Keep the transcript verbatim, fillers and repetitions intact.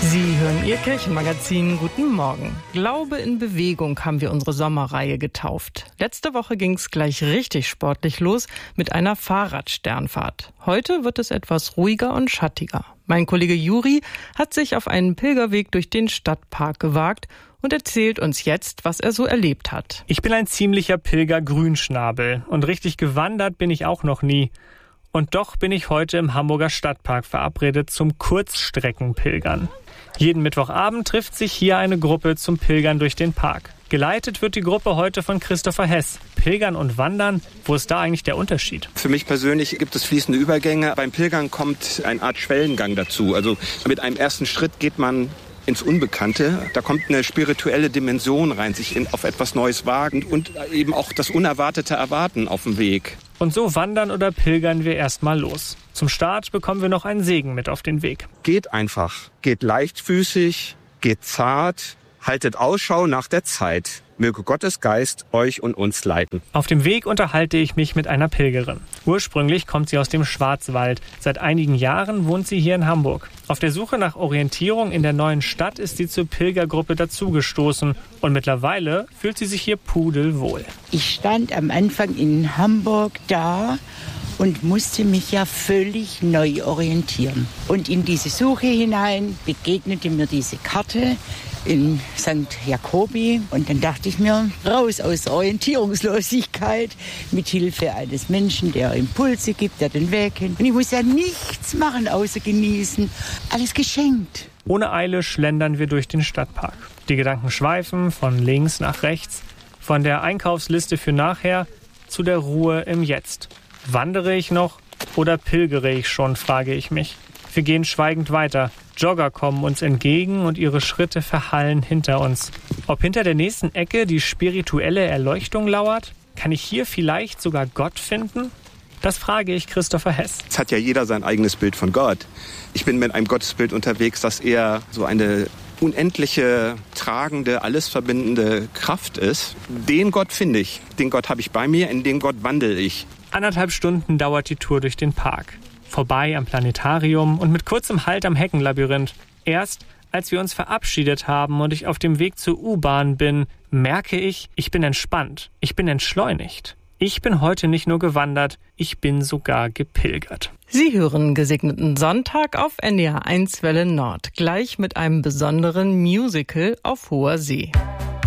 Sie hören Ihr Kirchenmagazin. Guten Morgen. Glaube in Bewegung haben wir unsere Sommerreihe getauft. Letzte Woche ging es gleich richtig sportlich los mit einer Fahrradsternfahrt. Heute wird es etwas ruhiger und schattiger. Mein Kollege Juri hat sich auf einen Pilgerweg durch den Stadtpark gewagt und erzählt uns jetzt, was er so erlebt hat. Ich bin ein ziemlicher Pilger-Grünschnabel und richtig gewandert bin ich auch noch nie. Und doch bin ich heute im Hamburger Stadtpark verabredet zum Kurzstreckenpilgern. Jeden Mittwochabend trifft sich hier eine Gruppe zum Pilgern durch den Park. Geleitet wird die Gruppe heute von Christopher Hess. Pilgern und Wandern, wo ist da eigentlich der Unterschied? Für mich persönlich gibt es fließende Übergänge. Beim Pilgern kommt eine Art Schwellengang dazu. Also mit einem ersten Schritt geht man ins Unbekannte. Da kommt eine spirituelle Dimension rein, sich in, auf etwas Neues wagen und eben auch das Unerwartete erwarten auf dem Weg. Und so wandern oder pilgern wir erstmal los. Zum Start bekommen wir noch einen Segen mit auf den Weg. Geht einfach, geht leichtfüßig, geht zart, haltet Ausschau nach der Zeit. Möge Gottes Geist euch und uns leiten. Auf dem Weg unterhalte ich mich mit einer Pilgerin. Ursprünglich kommt sie aus dem Schwarzwald. Seit einigen Jahren wohnt sie hier in Hamburg. Auf der Suche nach Orientierung in der neuen Stadt ist sie zur Pilgergruppe dazugestoßen. Und mittlerweile fühlt sie sich hier pudelwohl. Ich stand am Anfang in Hamburg da und musste mich ja völlig neu orientieren. Und in diese Suche hinein begegnete mir diese Karte in Sankt Jakobi. Und dann dachte ich mir, raus aus der Orientierungslosigkeit mit Hilfe eines Menschen, der Impulse gibt, der den Weg kennt. Und ich muss ja nichts machen, außer genießen. Alles geschenkt. Ohne Eile schlendern wir durch den Stadtpark. Die Gedanken schweifen von links nach rechts, von der Einkaufsliste für nachher zu der Ruhe im Jetzt. Wandere ich noch oder pilgere ich schon, frage ich mich. Wir gehen schweigend weiter. Jogger kommen uns entgegen und ihre Schritte verhallen hinter uns. Ob hinter der nächsten Ecke die spirituelle Erleuchtung lauert? Kann ich hier vielleicht sogar Gott finden? Das frage ich Christopher Hess. Es hat ja jeder sein eigenes Bild von Gott. Ich bin mit einem Gottesbild unterwegs, das eher so eine unendliche, tragende, alles verbindende Kraft ist. Den Gott finde ich. Den Gott habe ich bei mir, in den Gott wandle ich. Anderthalb Stunden dauert die Tour durch den Park. Vorbei am Planetarium und mit kurzem Halt am Heckenlabyrinth. Erst als wir uns verabschiedet haben und ich auf dem Weg zur U-Bahn bin, merke ich, ich bin entspannt, ich bin entschleunigt. Ich bin heute nicht nur gewandert, ich bin sogar gepilgert. Sie hören Gesegneten Sonntag auf N D R eins Welle Nord, gleich mit einem besonderen Musical auf hoher See.